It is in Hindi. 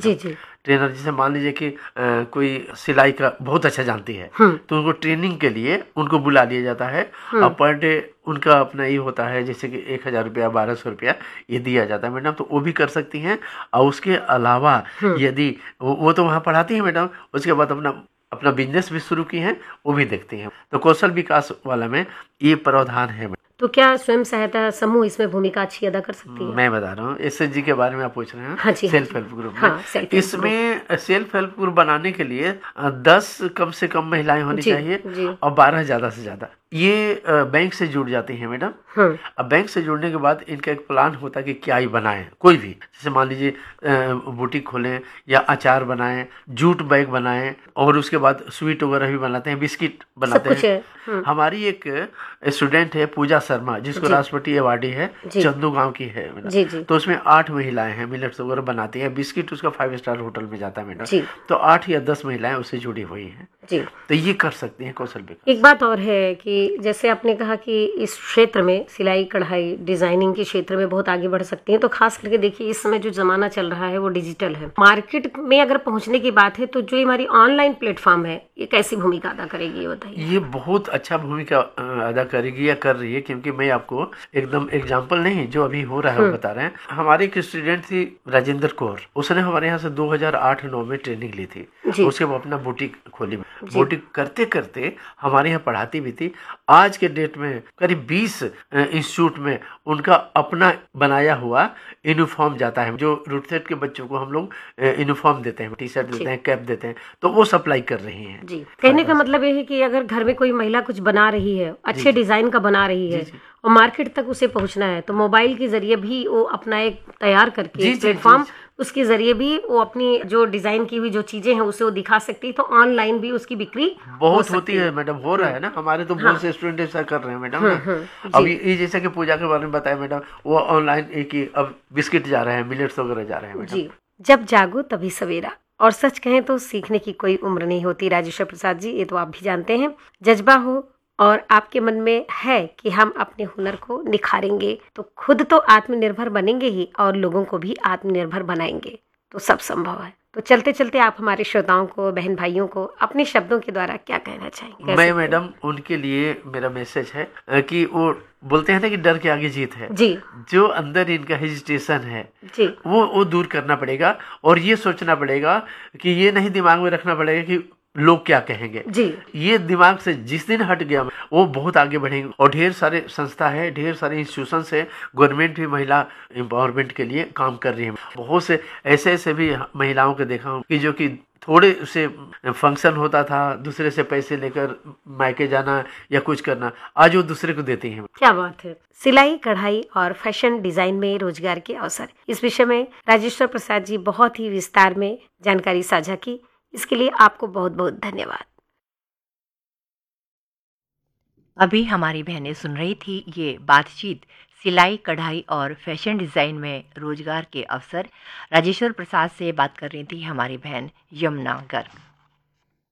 जी जी। ट्रेनर जैसे मान लीजिए कि कोई सिलाई का बहुत अच्छा जानती है, तो उनको ट्रेनिंग के लिए उनको बुला लिया जाता है और पर डे उनका अपना ये होता है, जैसे कि 1000 रुपया 1200 रुपया ये दिया जाता है मैडम। तो वो भी कर सकती हैं। और उसके अलावा यदि वो तो वहाँ पढ़ाती हैं मैडम, उसके बाद अपना अपना बिजनेस भी शुरू की हैं, वो भी देखती हैं। तो कौशल विकास वाला में ये प्रावधान है। तो क्या स्वयं सहायता समूह इसमें भूमिका अच्छी अदा कर सकती है? मैं बता रहा हूँ, SHG के बारे में आप पूछ रहे हैं। हाँ जी, सेल्फ हेल्प ग्रुप में। हाँ, इसमें सेल्फ हेल्प ग्रुप बनाने के लिए 10 कम से कम महिलाएं होनी चाहिए और 12 ज़्यादा से ज़्यादा। ये बैंक से जुड़ जाती हैं मैडम। अब बैंक से जुड़ने के बाद इनका एक प्लान होता है कि क्या ही बनाएं। कोई भी, जैसे मान लीजिए बुटीक खोलें या अचार बनाएं, जूट बैग बनाएं, और उसके बाद स्वीट वगैरह भी बनाते हैं, बिस्किट बनाते हैं। हमारी एक स्टूडेंट है पूजा शर्मा, जिसको राष्ट्रपति अवार्डी है, चंदू गांव की है मैडम। तो उसमें 8 महिलाएं हैं, मिलेट्स वगैरह बनाती है। बिस्किट उसका 5 स्टार होटल में जाता है मैडम। तो 8 या 10 महिलाएं उससे जुड़ी हुई हैं। तो ये कर सकती हैं कौशल विकास। एक बात और है कि जैसे आपने कहा कि इस क्षेत्र में सिलाई कढ़ाई डिजाइनिंग के क्षेत्र में बहुत आगे बढ़ सकती हैं, तो खास करके देखिए इस समय जो जमाना चल रहा है वो डिजिटल है। मार्केट में अगर पहुंचने की बात है तो जो हमारी ऑनलाइन प्लेटफॉर्म है ये कैसी भूमिका अदा करेगी, ये बताइए। ये बहुत अच्छा भूमिका अदा करेगी या कर रही है, क्योंकि मैं आपको एकदम एग्जाम्पल नहीं, जो अभी हो रहा है वो बता रहे हैं। हमारी एक स्टूडेंट थी राजेंद्र कौर, उसने हमारे यहाँ से 2008-9 में ट्रेनिंग ली थी। उसके बाद अपना बुटीक खोली। बुटीक करते करते हमारे यहाँ पढ़ाती भी थी। आज के डेट में करीब 20 इंस्टीट्यूट में उनका अपना बनाया हुआ यूनिफॉर्म जाता है। जो रूटसेट के बच्चों को हम लोग यूनिफॉर्म देते हैं, टी-शर्ट देते हैं, कैप देते हैं, तो वो सप्लाई कर रही हैं। जी, कहने का मतलब ये है कि अगर घर में कोई महिला कुछ बना रही है, अच्छे डिजाइन का बना रही है और मार्केट तक उसे पहुंचना है, तो मोबाइल के जरिए भी वो अपना एक तैयार करके प्लेटफॉर्म, उसके जरिए भी वो अपनी जो डिजाइन की हुई जो चीजें हैं उसे वो दिखा सकती है। तो ऑनलाइन भी उसकी बिक्री बहुत होती है मैडम, हो रहा है ना। हमारे तो बहुत से स्टूडेंट ऐसा कर रहे हैं मैडम। अब ये जैसे कि पूजा के बारे में बताया मैडम, वो ऑनलाइन एक ही अब बिस्किट जा रहे हैं, मिलेट्स वगैरह जा रहे हैं मैडम। जी, जब जागो तभी सवेरा, और सच कहें तो सीखने की कोई उम्र नहीं होती राजेश्वर प्रसाद जी, ये तो आप भी जानते हैं। जज्बा हो और आपके मन में है कि हम अपने हुनर को निखारेंगे तो खुद तो आत्मनिर्भर बनेंगे ही और लोगों को भी आत्मनिर्भर बनाएंगे, तो सब संभव है। तो चलते चलते आप हमारे श्रोताओं को, बहन भाइयों को अपने शब्दों के द्वारा क्या कहना चाहेंगे? मैं मैडम उनके लिए मेरा मैसेज है कि वो बोलते हैं ना कि डर के आगे जीत है जी। जो अंदर इनका हेजिटेशन है जी, वो दूर करना पड़ेगा। और ये सोचना पड़ेगा कि ये नहीं दिमाग में रखना पड़ेगा कि लोग क्या कहेंगे जी। ये दिमाग से जिस दिन हट गया वो बहुत आगे बढ़ेंगे। और ढेर सारे संस्था है, ढेर सारे इंस्टीट्यूशंस है, गवर्नमेंट भी महिला एम्पावरमेंट के लिए काम कर रही है। बहुत से ऐसे भी महिलाओं को देखा हूँ कि जो कि थोड़े से फंक्शन होता था, दूसरे से पैसे लेकर मायके जाना या कुछ करना, आज वो दूसरे को देती हैं। क्या बात है। सिलाई कढ़ाई और फैशन डिजाइन में रोजगार के अवसर, इस विषय में राजेश्वर प्रसाद जी बहुत ही विस्तार में जानकारी साझा की, इसके लिए आपको बहुत बहुत धन्यवाद। अभी हमारी बहनें सुन रही थी ये बातचीत सिलाई कढ़ाई और फैशन डिज़ाइन में रोजगार के अवसर। राजेश्वर प्रसाद से बात कर रही थी हमारी बहन यमुना गर्ग।